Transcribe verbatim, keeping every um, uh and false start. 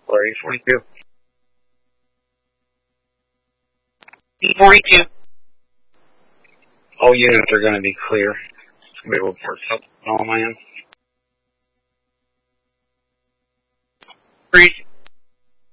Or E forty-two. E forty-two. All units are going to be clear. It's going to be reports up on all my end. Breeze.